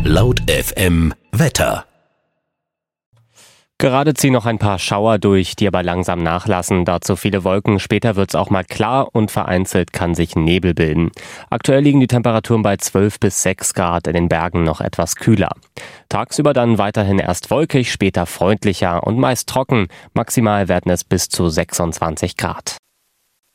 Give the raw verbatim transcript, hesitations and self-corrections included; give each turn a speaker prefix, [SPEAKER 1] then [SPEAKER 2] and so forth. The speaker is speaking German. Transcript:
[SPEAKER 1] Laut F M Wetter.
[SPEAKER 2] Gerade ziehen noch ein paar Schauer durch, die aber langsam nachlassen. Dazu viele Wolken. Später wird's auch mal klar und vereinzelt kann sich Nebel bilden. Aktuell liegen die Temperaturen bei zwölf bis sechs Grad, in den Bergen noch etwas kühler. Tagsüber dann weiterhin erst wolkig, später freundlicher und meist trocken. Maximal werden es bis zu sechsundzwanzig Grad.